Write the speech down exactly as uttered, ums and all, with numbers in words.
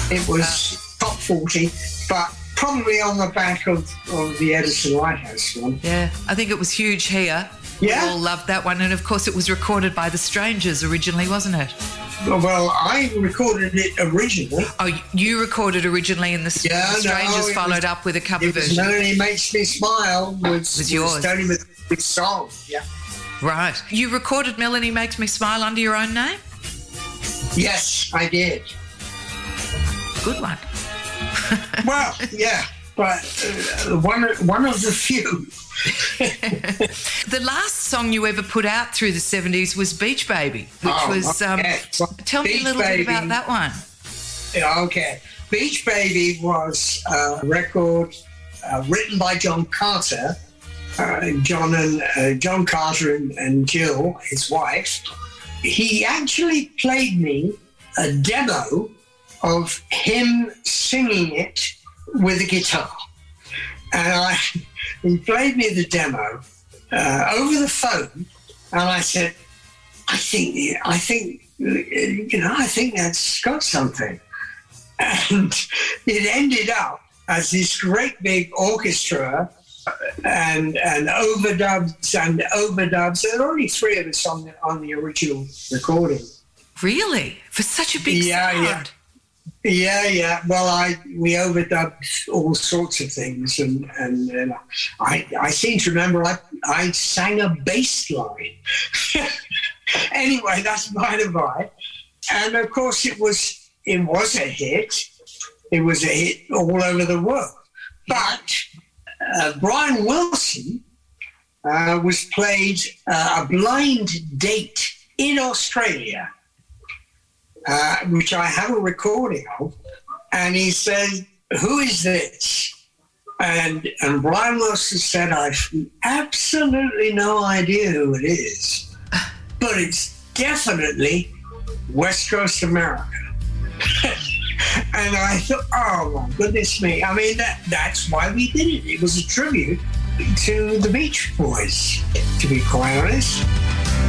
It was uh, top forty, but probably on the back of, of the Edison Lighthouse one. Yeah, I think it was huge here. Yeah. We all loved that one. And, of course, it was recorded by the Strangers originally, wasn't it? Well, I recorded it originally. Oh, you recorded originally and the, yeah, the Strangers no, followed was, up with a cover it version. It Melanie Makes Me Smile was, was yours. Was Tony Mathieu's song, yeah. Right. You recorded Melanie Makes Me Smile under your own name? Yes, I did. Good one. Well, yeah, but uh, one, one of the few. The last song you ever put out through the seventies was Beach Baby, which oh, was... Um, okay. well, tell Beach me a little Baby, bit about that one. Okay. Beach Baby was a record uh, written by John Carter. Uh, John and uh, John Carter and, and Jill, his wife. He actually played me a demo of him singing it with a guitar. And I, he played me the demo uh, over the phone, and I said, I think, I think, you know, I think that's got something. And it ended up as this great big orchestra and and overdubs and overdubs. There are only three of us on the, on the original recording. Really? For such a big yeah, sound? Yeah. Yeah, yeah. Well, I we overdubbed all sorts of things, and and, and I I seem to remember I I sang a bass line. Anyway, that's by the by. And of course, it was it was a hit. It was a hit all over the world. But uh, Brian Wilson uh, was played uh, a blind date in Australia. Uh, which I have a recording of, and he said, "Who is this?" And and Brian Wilson said, "I've absolutely no idea who it is, but it's definitely West Coast America." And I thought, "Oh my goodness me!" I mean, that that's why we did it. It was a tribute to the Beach Boys, to be quite honest.